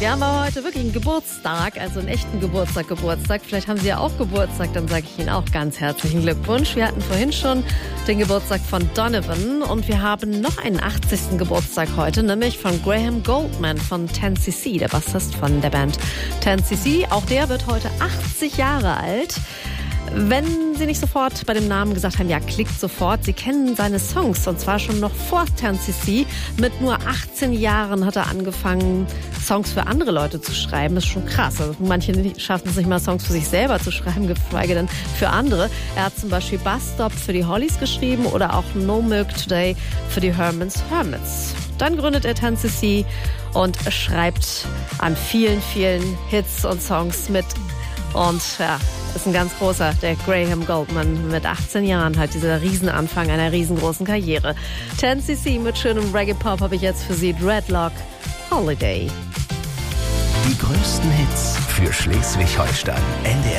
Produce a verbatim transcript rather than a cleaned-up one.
Wir haben aber heute wirklich einen Geburtstag, also einen echten Geburtstag, Geburtstag. Vielleicht haben Sie ja auch Geburtstag, dann sage ich Ihnen auch ganz herzlichen Glückwunsch. Wir hatten vorhin schon den Geburtstag von Donovan und wir haben noch einen achtzigsten Geburtstag heute, nämlich von Graham Goldman von ten C C, der Bassist von der Band ten C C. Auch der wird heute achtzig Jahre alt. Wenn Sie nicht sofort bei dem Namen gesagt haben, ja, klickt sofort. Sie kennen seine Songs und zwar schon noch vor ten C C. Mit nur achtzehn Jahren hat er angefangen, Songs für andere Leute zu schreiben. Das ist schon krass. Also manche schaffen es nicht mal, Songs für sich selber zu schreiben, geschweige denn für andere. Er hat zum Beispiel Bus Stop für die Hollies geschrieben oder auch No Milk Today für die Herman's Hermits. Dann gründet er ten C C und schreibt an vielen, vielen Hits und Songs mit. Und ja, ist ein ganz großer, der Graham Goldman mit achtzehn Jahren, halt dieser Riesenanfang einer riesengroßen Karriere. ten C C mit schönem Reggae-Pop habe ich jetzt für Sie, Dreadlock Holiday. Die größten Hits für Schleswig-Holstein. N D R